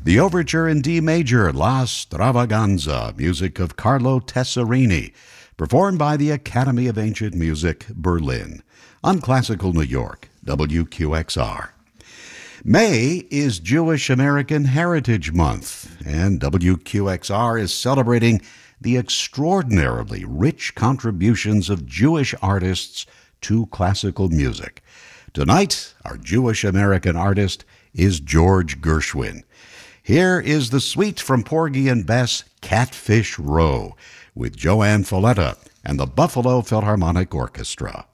The Overture in D Major, La Stravaganza, music of Carlo Tesserini, performed by the Academy of Ancient Music, Berlin, on Classical New York, WQXR. May is Jewish American Heritage Month, and WQXR is celebrating the extraordinarily rich contributions of Jewish artists to classical music. Tonight, our Jewish American artist is George Gershwin. Here is the suite from Porgy and Bess, Catfish Row, with Joanne Falletta and the Buffalo Philharmonic Orchestra.